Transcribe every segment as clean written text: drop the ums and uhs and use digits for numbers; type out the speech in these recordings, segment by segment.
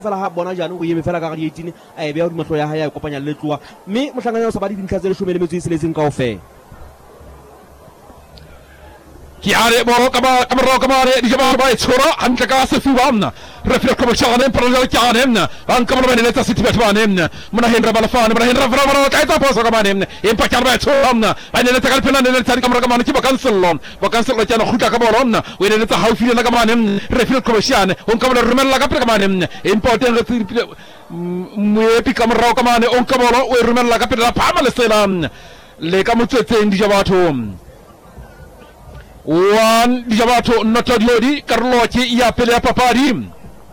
fela ha bona jana o yeme fela ka ga di 18 a e bea di matlo ya ha ya kopanya le tloa mme mohlangano o sa ba di dintlha tse 16 kaofela Chiare bolo kamare di jamaar bay tsura anta ka sefubamna refle ko chane paralo chane an kamar bane ta siti batwane muna hendra balafan muna hendra vra ta ta poso kamane in pakar bay tsuramna bane ta kalpena ne ta kamar kamane ki bakansallon chana khuta ka bolonna wene ta hawfi na kamane refle ko chane on kamar rumel la kapre kamane important muepi kamar kamane on kamolo we rumel la kapre la pamal selam le kamutse ndi jabatum wan di jabato notodiodi Carloci ya pele papadi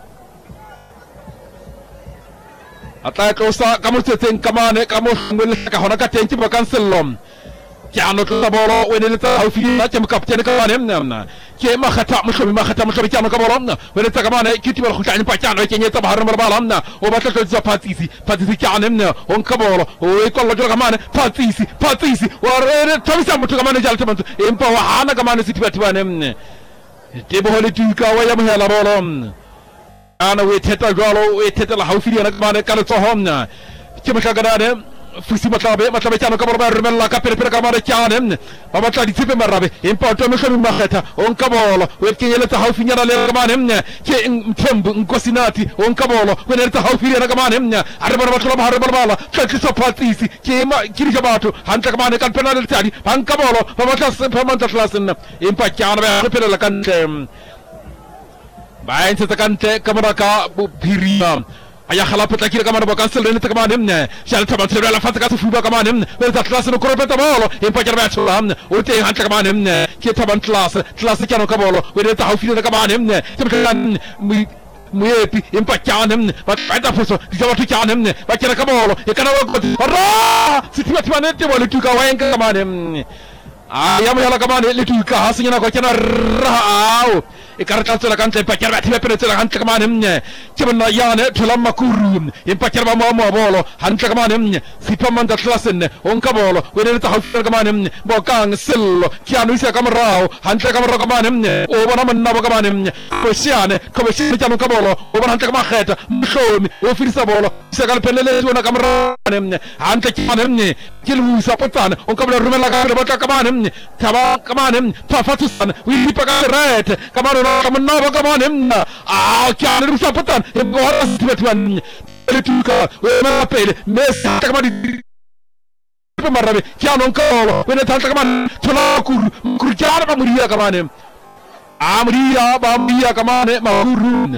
ataka usa kamu teten kamane kamu ngul ka hona ka tenci bakan sellom kiano to bolo wene ta au fi na tem kapten kamane namna ke ma khata mushobi kiano ka bolo wene ta kamane kiti bal khutani pa kiano ke nyeta bahar mar balamna o batal to zapatisi kiano on ka bolo o ko lo kamane patisi warere tamisa mutu kamane jalta mantu empa wa hana kamane sitibati banem te boholi tu ka waya ma hela bolo ana we teta galo we teta la hawfi na kamane kala to homna kema ka gadane fusi matabe kiano ka bolo bar mella ka per kamane kiano baba tadi tipe marabe empa to mushobi makhata on ka bolo we ke yela ta hawfi nyana le kamane ke tembu ngosinati on ka bolo we ne ta hawfi na kamane arbar batlo bahar barbala ke so patisi ke ma kiri jabato hanta kamane kan penal tadi an ka bolo baba ta pamanta klasen empa kiano be per la kan bain se takante kamera ka biriam aya khala pata kira kamar bakan sel ne takamanem ne shal tabat sel la fatka su ba kamanem ne ta classe no korpeta bolo in pa jarba sulam o te han takamanem ne ke taban classe kano kabolo we ta hawfi ne kamanem ne tamkan muepi in pa kanem ba ta foso jawatu kanem ne ba kira kabolo e kana ko ra sitibati manete wala tu ka wayen kamanem ayam yala kamane le tu ka hasinya ko kana ra ikarata la kante pakar ba tibe pere la kante kamane cebna yane tulam makurun in pakar ba mo bolo hante kamane sipaman da klasen on kabolo wene ta hafta kamane bo kang sello kianu isa kamrao hante kamro kamane o bona man na kamane ko siane janu kabolo o bona hante kamakheta shomi o firsa bolo sagal pelele wona kamrane hante kamane kilu isa potan on kabolo rumela ka kamane taba kamane fatusan wi pakaret kamane kamana kamane kya ne rusa patan e bora sitibatuan letuka we ma pele mesa kamadi marabe kya non kolo we ne tanta kamane tola kur jara ba muriya kamane ba kamane mahurun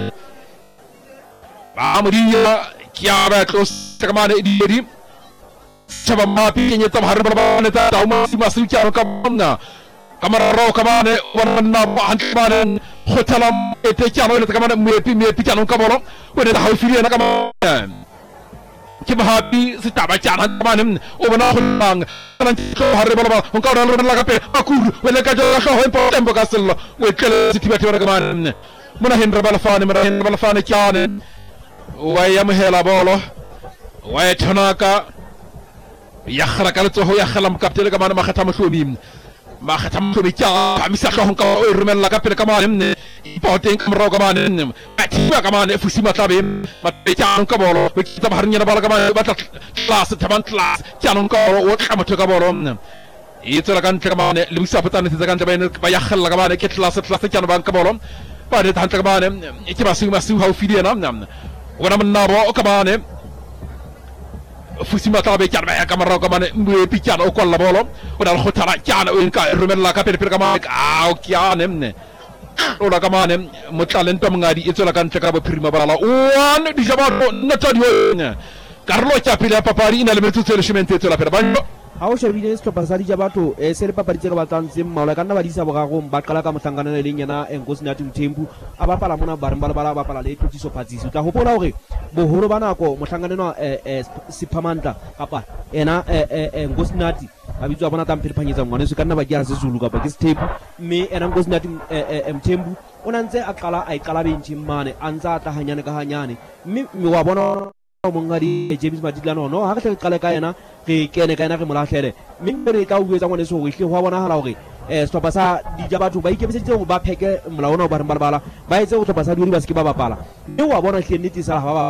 ba muriya kya ba klos kamane di chaba ma pinye tam har barbane ta ma masu kya kamana kamaro kamane wanna hantamane hotelam ete chano ne kamane mepi chano kamoro wene da hawfiri na kamane kibahabi sitaba chana kamane o bana khulang nan ko harre bala on ka dal la kape akur wele ka jara ko ho tempo kasello we kele sitibati wala kamane muna hendra bala fane chane wayam hela bolo way tonaka yakhra kala to yakhlam kaptel kamane ma khatam shobim ma khatam to bi cha mi sa ko ko rumel la kapel kamane poten kamro kamane atiba kamane fusima tabe ma be cha ko bolo be kitab harnya bala kamane batat class taban class chanon ko o kamato ka bolo ito la kan kamane limsa patane ta kan tabe ba yakhal la kamane ket class chan ban ka bolo ba de tan kamane itiba su haw fidi nam wana man nabo kamane fusima tabe charba ya kamaro kamane mbe pichano o kolla bolo wadal khotara chana o ka rumella ka per kamane o kianem o la kamane mo talento ngadi ito la kan chaka ba prima bala wan di jabato natadi Carlo Chapila papari na le metu selemente ito la per bando awo shervine sto pasadi jabato sele papari tseka batanze maula kana badisa bogago bakala ka motangana le lenyana engosina timtembu abapala mona barbala bapala le tutiso patisi ta hopola hore bohoro bana ko motangana no sipamanta kapa ena ngosinati abitswa bona tampiri phanyetsa ngwane se kana ba kya se zulu kapa ke step me ena ngosinati mtembu ona ntse akala a ikala bentshi mane antsa ta hanyane ka hanyane me wa bona mongadi James Madidlano no ha ka kala ka ena ke kene ka ena ke molahlele mme re ka uetsa ngwane so go hle ho bona hala hore sehlopha sa Dijabatho ba ikemiseditse go ba pheke molaona o ba reng ba lebala ba etse go tlhopha sa Dihori ba se ke ba bapala mme wa bona hle nnete sala ba